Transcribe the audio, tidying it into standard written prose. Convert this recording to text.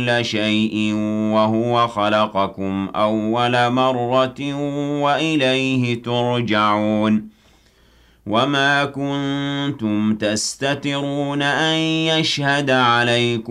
شيء وهو خلقكم أول مرة وإليه ترجعون وما كنتم تستترون أن يشهد عليكم